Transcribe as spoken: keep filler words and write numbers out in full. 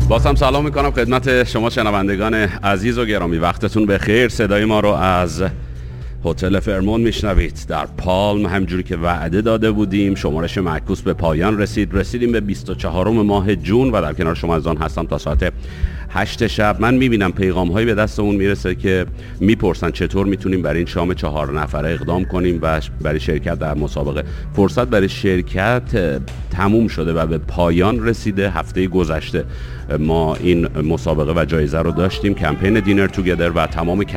باز هم سلام میکنم خدمت شما شنوندگان عزیز و گرامی. وقتتون بخیر. صدای ما رو از هتل فرمون میشنوید در پالم. همجوری که وعده داده بودیم شمارش معکوس به پایان رسید. رسیدیم به بیست و چهارم ماه جون و در کنار شما از آن هستم تا ساعت هشت شب. من میبینم پیغام هایی به دستمون میرسه که میپرسن چطور میتونیم برای این شام چهار نفره اقدام کنیم و برای شرکت در مسابقه. فرصت برای شرکت تموم شده و به پایان رسیده. هفته گذشته ما این مسابقه و جایزه رو داشتیم، کمپین دینر توگیدر، و تمام